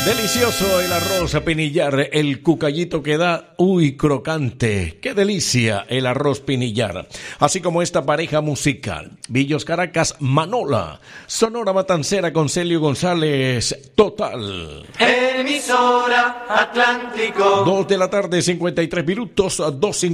Delicioso el arroz a pinillar, el cucayito que da, uy, crocante. ¡Qué delicia el arroz pinillar! Así como esta pareja musical. Villos Caracas, Manola. Sonora Matancera con Celio González, Total. Emisora Atlántico. 2 de la tarde, 53 minutos, 2:50.